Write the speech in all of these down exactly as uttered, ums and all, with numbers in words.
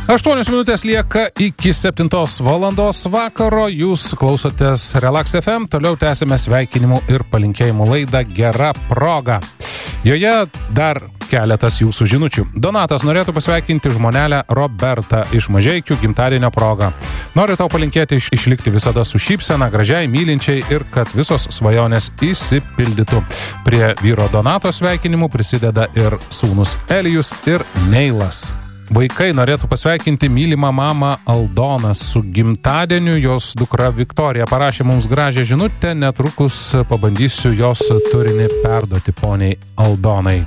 Aštuonios minutės lieka iki septintos valandos vakaro. Jūs klausotės Relax F M. Toliau tęsime sveikinimų ir palinkėjimų laidą Gera proga. Joje dar keletas jūsų žinučių. Donatas norėtų pasveikinti žmonelę Robertą iš Mažeikių gimtadienio proga. Noriu tau palinkėti iš, išlikti visada su šypsena, gražiai, mylinčiai ir kad visos svajonės išsipildytų. Prie vyro Donato sveikinimų prisideda ir sūnus Elijus ir Neilas. Vaikai norėtų pasveikinti mylimą mamą Aldoną su gimtadieniu. Jos dukra Viktorija parašė mums gražią žinutę. Netrukus pabandysiu jos turinį perduoti poniai Aldonai.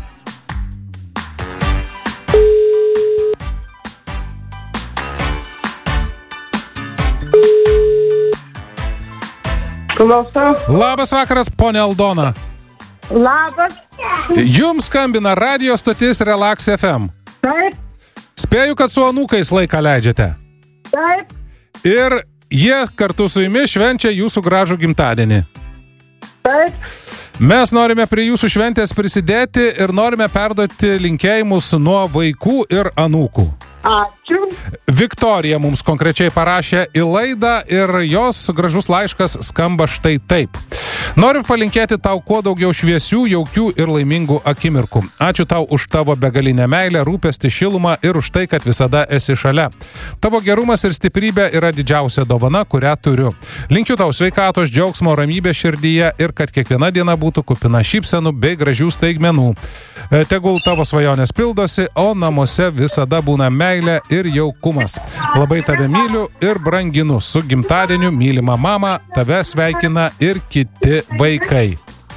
Klausau. Labas vakaras, ponia Aldona. Labas. Jums skambina radio stotis Relax F M. Taip. Spėju, kad su anūkais laiką leidžiate. Taip. Ir jie kartu su jumis švenčia jūsų gražų gimtadienį. Taip. Mes norime prie jūsų šventės prisidėti ir norime perduoti linkėjimus nuo vaikų ir anūkų. Ačiū. Viktorija mums konkrečiai parašė į laidą ir jos gražus laiškas skamba štai taip. Noriu palinkėti tau kuo daugiau šviesių, jaukių ir laimingų akimirkų. Ačiū tau už tavo begalinę meilę, rūpestį, šilumą ir už tai, kad visada esi šalia. Tavo gerumas ir stiprybė yra didžiausia dovana, kurią turiu. Linkiu tau sveikatos, džiaugsmo, ramybės širdyje ir kad kiekviena diena būtų kupina šypsenų bei gražių staigmenų. Tegul tavo svajonės pildosi, o namuose visada būna meilė ir jaukumas. Labai tave myliu ir branginu. Su gimtadieniu, mylima mama, tave sveikina ir kiti vaikai.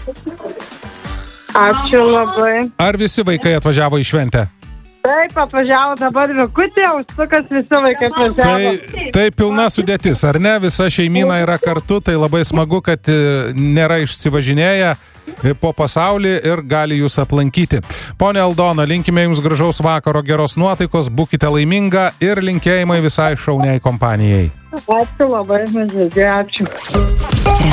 Ačiū labai. Ar visi vaikai atvažiavo į šventę? Taip, atvažiavo dabar Vikutė, užsukas visi vaikai atvažiavo. Tai, tai pilna sudėtis, ar ne? Visa šeimyna yra kartu, tai labai smagu, kad nėra išsivažinėję po pasaulį ir gali jūs aplankyti. Pone Aldona, linkime jums gražaus vakaro, geros nuotaikos, būkite laiminga ir linkėjimai visai šauniai kompanijai. Ačiū labai, mažai, ačiū.